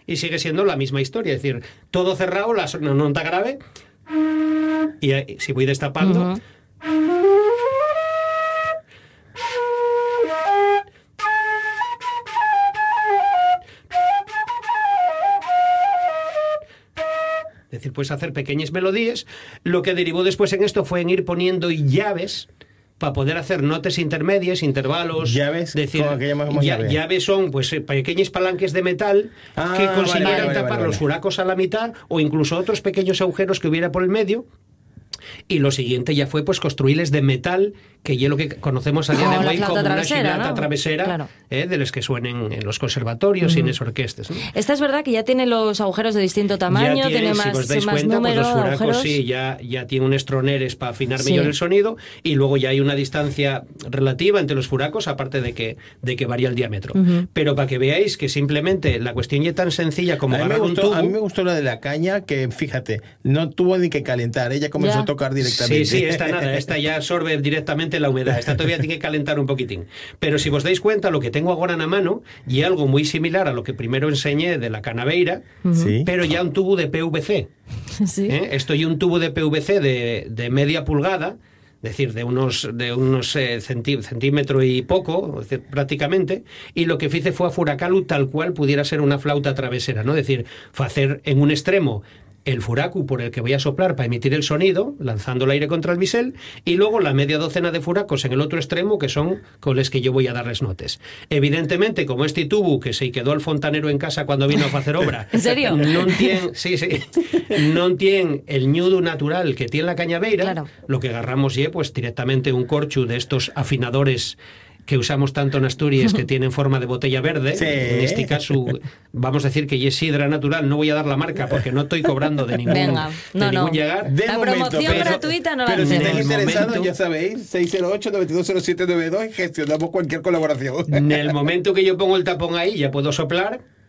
y sigue siendo la misma historia. Es decir, todo cerrado, la nota grave, y si voy destapando... Es decir, puedes hacer pequeñas melodías. Lo que derivó después en esto fue en ir poniendo llaves para poder hacer notas intermedias, intervalos. ¿Llaves? Decir, ¿Cómo que llamamos llaves? Llaves son pues pequeños palanques de metal que consiguieran tapar los furacos a la mitad o incluso otros pequeños agujeros que hubiera por el medio. Y lo siguiente ya fue pues construirles de metal, que ya lo que conocemos a día de hoy como una xilata travesera, claro. De las que suenen en los conservatorios y en las orquestas, ¿no? Esta es verdad que ya tiene los agujeros de distinto tamaño, tiene más, si os dais más cuenta, número, pues los furacos agujeros. sí, ya tiene unos troneres para afinar mejor el sonido, y luego ya hay una distancia relativa entre los furacos, aparte de que varía el diámetro. Pero para que veáis que simplemente la cuestión es tan sencilla como agarrar un tubo. A mí me gustó la de la caña, que fíjate, no tuvo ni que calentar, ella comenzó a tocar directamente. Sí, esta ya absorbe directamente la humedad, esta todavía tiene que calentar un poquitín. Pero si os dais cuenta, lo que tengo ahora en la mano, y algo muy similar a lo que primero enseñé de la canaveira, pero ya un tubo de PVC. Sí. Esto y un tubo de PVC de media pulgada, es decir, de unos centímetro y poco, es decir, prácticamente, y lo que hice fue afuracarlo tal cual pudiera ser una flauta travesera, ¿no? Es decir, hacer en un extremo el furacu por el que voy a soplar para emitir el sonido, lanzando el aire contra el bisel, y luego la media docena de furacos en el otro extremo, que son con los que yo voy a darles notes. Evidentemente, como este tubo que se quedó el fontanero en casa cuando vino a hacer obra, ¿en serio? No tiene el ñudo natural que tiene la cañaveira, claro. Lo que agarramos pues directamente un corchu de estos afinadores que usamos tanto en Asturias, que tienen forma de botella verde. Sí. En este caso, vamos a decir que es sidra natural. No voy a dar la marca porque no estoy cobrando de ningún, ningún llegar. La promoción gratuita no la hacemos. Pero si estáis interesados, ya sabéis, 608-920792 y gestionamos cualquier colaboración. En el momento que yo pongo el tapón ahí, ya puedo soplar